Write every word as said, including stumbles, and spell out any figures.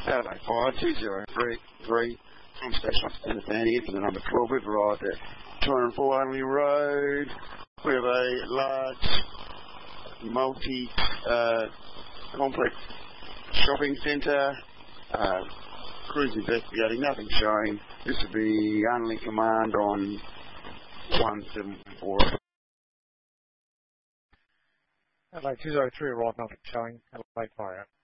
Adelaide Fire two zero three three from Station Officer Nathaniel here for the number twelve We've arrived at two oh four Only Road. We have a large multi uh, complex shopping centre. Uh, crews investigating, nothing showing. This would be only command on one seven four. Adelaide two oh three arrived, nothing showing. Adelaide Fire out.